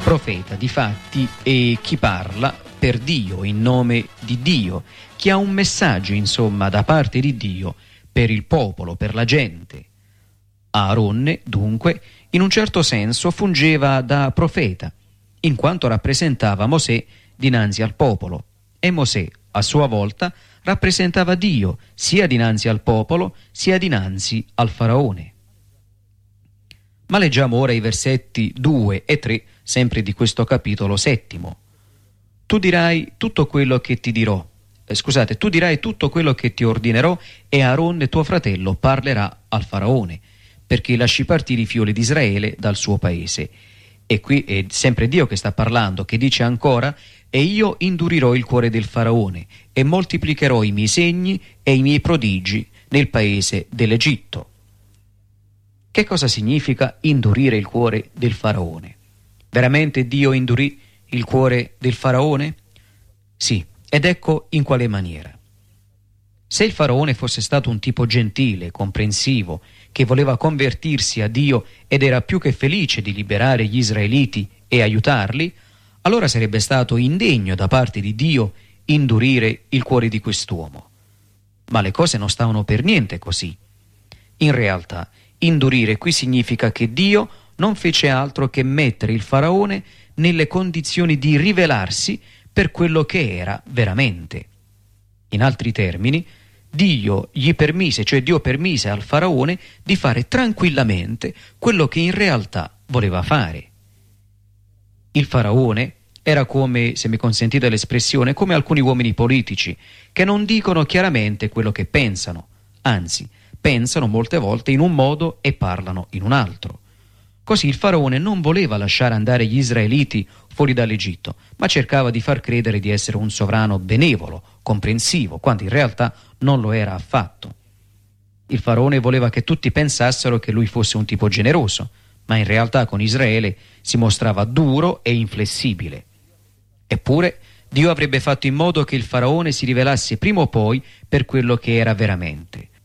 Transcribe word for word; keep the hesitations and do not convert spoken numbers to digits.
Profeta, difatti, è chi parla per Dio, in nome di Dio, chi ha un messaggio, insomma, da parte di Dio per il popolo, per la gente. Aaronne, dunque, in un certo senso fungeva da profeta, in quanto rappresentava Mosè dinanzi al popolo, e Mosè, a sua volta, rappresentava Dio sia dinanzi al popolo, sia dinanzi al faraone. Ma leggiamo ora i versetti due e tre, sempre di questo capitolo settimo. Tu dirai tutto quello che ti dirò, eh, scusate, tu dirai tutto quello che ti ordinerò, e Aaronne tuo fratello parlerà al faraone, perché lasci partire i figlioli di Israele dal suo paese. E qui è sempre Dio che sta parlando, che dice ancora: e io indurirò il cuore del faraone e moltiplicherò i miei segni e i miei prodigi nel paese dell'Egitto. Che cosa significa indurire il cuore del faraone? Veramente Dio indurì il cuore del faraone? Sì, ed ecco in quale maniera. Se il faraone fosse stato un tipo gentile, comprensivo, che voleva convertirsi a Dio ed era più che felice di liberare gli israeliti e aiutarli, allora sarebbe stato indegno da parte di Dio indurire il cuore di quest'uomo. Ma le cose non stavano per niente così. In realtà, indurire qui significa che Dio non fece altro che mettere il faraone nelle condizioni di rivelarsi per quello che era veramente. In altri termini, Dio gli permise, cioè Dio permise al faraone di fare tranquillamente quello che in realtà voleva fare. Il faraone era come, se mi consentite l'espressione, come alcuni uomini politici che non dicono chiaramente quello che pensano, anzi, pensano molte volte in un modo e parlano in un altro. Così il faraone non voleva lasciare andare gli israeliti fuori dall'Egitto, ma cercava di far credere di essere un sovrano benevolo, comprensivo, quando in realtà non lo era affatto. Il faraone voleva che tutti pensassero che lui fosse un tipo generoso, ma in realtà con Israele si mostrava duro e inflessibile. Eppure Dio avrebbe fatto in modo che il faraone si rivelasse prima o poi per quello che era veramente.